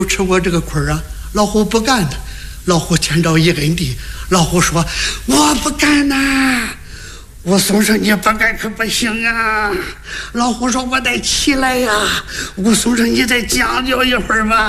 吃我这个亏啊！老虎不干的，老虎见着一根地，老虎说：“我不干呐！”武松说：“你不干可不行啊！”老虎说：“我得起来呀！”武松说：“你再将就一会儿吧。”